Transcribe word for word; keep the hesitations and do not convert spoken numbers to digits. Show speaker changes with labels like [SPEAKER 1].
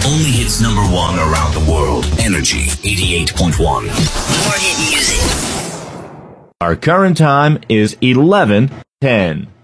[SPEAKER 1] Only hits number one around the world. Energy eighty-eight point one. More hit music.
[SPEAKER 2] Our current time is eleven ten.